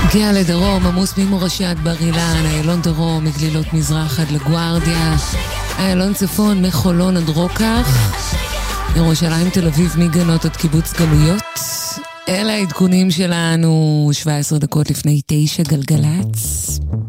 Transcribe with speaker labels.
Speaker 1: מגיע לדרום, עמוס ממורשי עד בר אילן, איילון דרום, מגלילות מזרח עד לגוארדיה, איילון צפון, מחולון עד רוקח, ירושלים תל אביב מגנות עד קיבוץ גלויות. אלה העדכונים שלנו, 17 דקות לפני 9 גלגלץ.